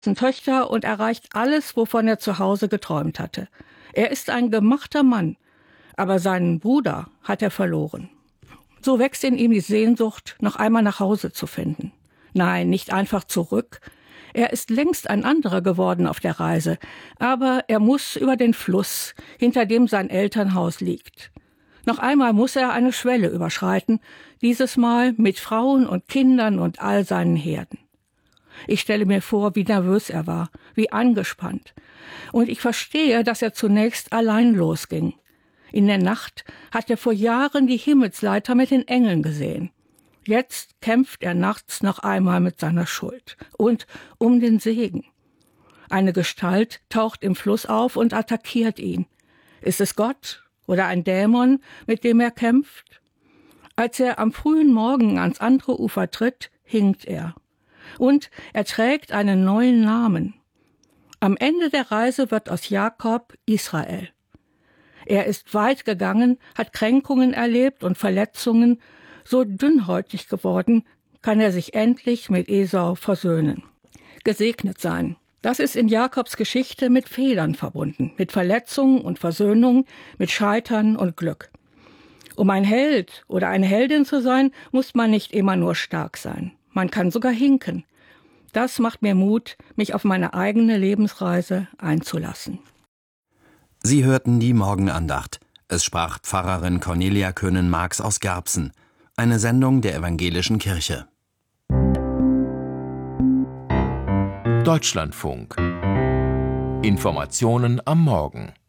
Töchter und erreicht alles, wovon er zu Hause geträumt hatte. Er ist ein gemachter Mann, aber seinen Bruder hat er verloren. So wächst in ihm die Sehnsucht, noch einmal nach Hause zu finden. Nein, nicht einfach zurück. Er ist längst ein anderer geworden auf der Reise, aber er muss über den Fluss, hinter dem sein Elternhaus liegt. Noch einmal muss er eine Schwelle überschreiten, dieses Mal mit Frauen und Kindern und all seinen Herden. Ich stelle mir vor, wie nervös er war, wie angespannt. Und ich verstehe, dass er zunächst allein losging. In der Nacht hat er vor Jahren die Himmelsleiter mit den Engeln gesehen. Jetzt kämpft er nachts noch einmal mit seiner Schuld und um den Segen. Eine Gestalt taucht im Fluss auf und attackiert ihn. Ist es Gott oder ein Dämon, mit dem er kämpft? Als er am frühen Morgen ans andere Ufer tritt, hinkt er. Und er trägt einen neuen Namen. Am Ende der Reise wird aus Jakob Israel. Er ist weit gegangen, hat Kränkungen erlebt und Verletzungen. So dünnhäutig geworden, kann er sich endlich mit Esau versöhnen. Gesegnet sein. Das ist in Jakobs Geschichte mit Fehlern verbunden, mit Verletzungen und Versöhnung, mit Scheitern und Glück. Um ein Held oder eine Heldin zu sein, muss man nicht immer nur stark sein. Man kann sogar hinken. Das macht mir Mut, mich auf meine eigene Lebensreise einzulassen. Sie hörten die Morgenandacht. Es sprach Pfarrerin Cornelia Könen-Marx aus Garbsen. Eine Sendung der Evangelischen Kirche. Deutschlandfunk. Informationen am Morgen.